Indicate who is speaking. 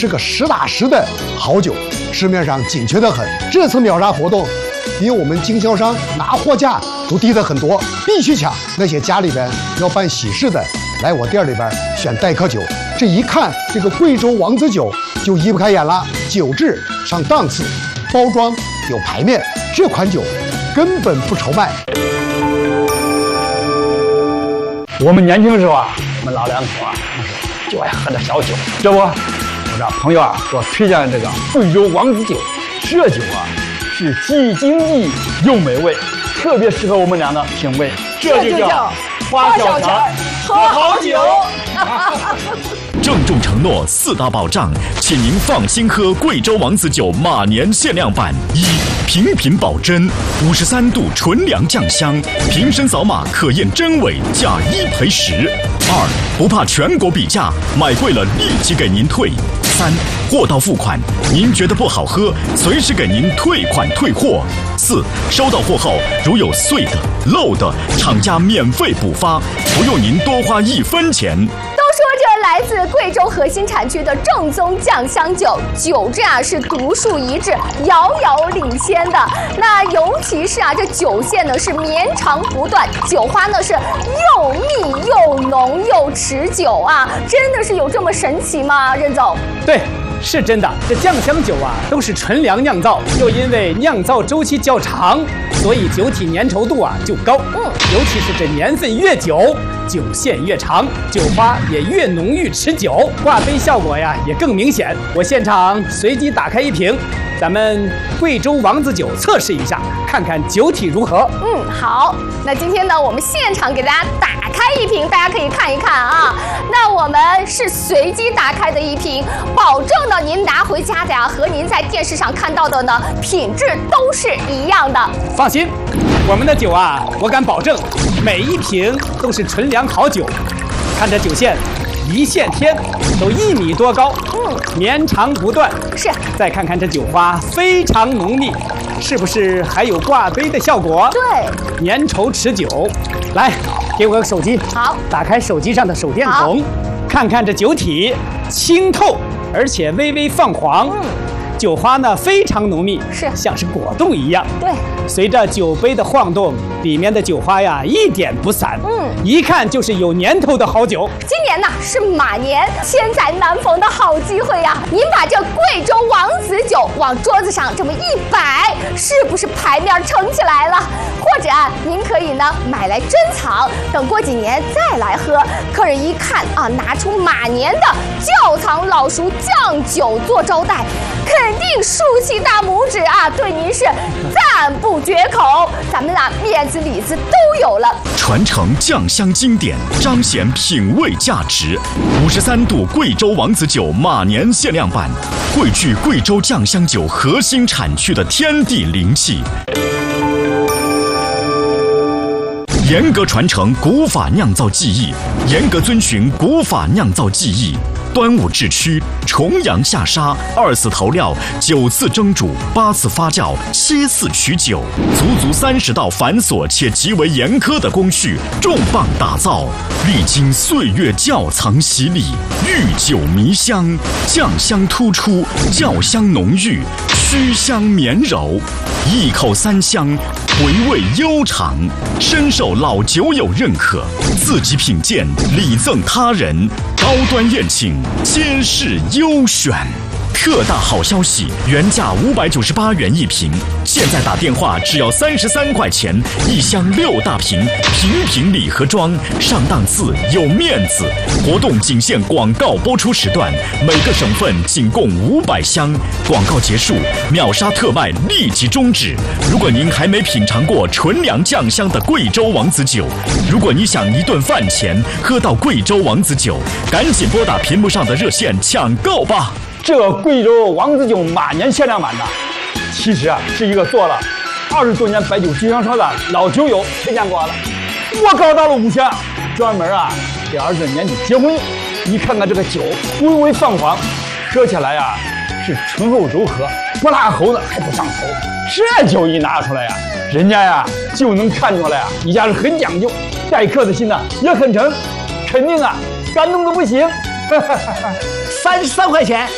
Speaker 1: 是个实打实的好酒，市面上紧缺得很。这次秒杀活动，比我们经销商拿货价都低得很多，必须抢。那些家里边要办喜事的，来我店里边选待客酒，这一看这个贵州王子酒就移不开眼了，酒质上档次，包装有排面，这款酒根本不愁卖。
Speaker 2: 我们年轻时候啊，我们老两口啊，就爱喝点小酒。这不，我这朋友啊给我推荐这个贵州王子酒，这酒啊是既经济又美味，特别适合我们俩的品味。这就叫花小钱喝好酒。
Speaker 3: 郑重承诺4大保障，请您放心喝贵州王子酒马年限量版：一、品品保真，53度纯粮酱香，瓶身扫码可验真伪，价1赔10；二、不怕全国比价，买贵了立即给您退；三、货到付款，您觉得不好喝，随时给您退款退货；四、收到货后如有碎的、漏的，厂家免费补发，不用您多花1分钱。
Speaker 4: 说这来自贵州核心产区的正宗酱香酒，酒质啊是独树一帜，遥遥领先的。那尤其是啊，这酒线呢是绵长不断，酒花呢是又密又浓又持久啊，真的是有这么神奇吗？任总？
Speaker 5: 对。是真的，这酱香酒啊都是纯粮酿造，又因为酿造周期较长，所以酒体粘稠度啊就高。尤其是这年份越久，酒线越长，酒花也越浓郁持久，挂杯效果呀也更明显。我现场随机打开一瓶，咱们贵州王子酒测试一下，看看酒体如何。
Speaker 4: 好，那今天呢，我们现场给大家打开一瓶，大家可以看一看啊。那我们是随机打开的一瓶，保证呢您拿回家的呀，和您在电视上看到的呢品质都是一样的。
Speaker 5: 放心，我们的酒啊，我敢保证，每一瓶都是纯粮好酒。看这酒线，一线天，都1米多高，绵长不断。
Speaker 4: 是，
Speaker 5: 再看看这酒花非常浓密，是不是还有挂杯的效果？
Speaker 4: 对，
Speaker 5: 粘稠持久。来，给我个手机。
Speaker 4: 好，
Speaker 5: 打开手机上的手电筒，看看这酒体清透，而且微微泛黄。酒花呢非常浓密，
Speaker 4: 是
Speaker 5: 像是果冻一样。
Speaker 4: 对，
Speaker 5: 随着酒杯的晃动，里面的酒花呀一点不散。一看就是有年头的好酒。
Speaker 4: 今年呢是马年，千载难逢的好机会呀！您把这贵州王子酒往桌子上这么一摆，是不是牌面撑起来了？或者啊，您可以呢买来珍藏，等过几年再来喝。客人一看啊，拿出马年的窖藏老熟酱酒做招待，肯定竖起大拇指啊，对您是赞不绝口。咱们啊面子里子都有了，
Speaker 3: 传承酱香经典，彰显品味价值。53度贵州王子酒马年限量版，汇聚贵州酱香酒核心产区的天地灵气，严格传承古法酿造技艺，严格遵循古法酿造技艺。端午制曲，重阳下沙，2次投料，9次蒸煮，8次发酵，7次取酒，足30道繁琐且极为严苛的工序，重磅打造，历经岁月窖藏洗礼，御酒迷香，酱香突出，窖香浓郁，曲香绵柔，一口3香，回味悠长，深受老酒友认可，自己品鉴，礼赠他人，高端宴请，皆是优选。特大好消息，原价598元一瓶，现在打电话只要33块钱，1箱6大瓶，瓶瓶礼盒装，上档次有面子。活动仅限广告播出时段，每个省份仅供500箱，广告结束，秒杀特卖立即终止。如果您还没品尝过纯粮酱香的贵州王子酒，如果你想一顿饭前喝到贵州王子酒，赶紧拨打屏幕上的热线抢购吧。
Speaker 2: 这贵州王子酒马年限量版的，其实啊是一个做了20多年白酒经销商的老酒友推荐过了。我搞到了5箱，专门啊给儿子年底结婚。你看看这个酒微微泛黄，喝起来呀是醇厚柔和，不辣喉子还不上头。这酒一拿出来呀，人家呀就能看出来呀，你家是很讲究，待客的心呢也很诚，肯定啊感动的不行。33块钱。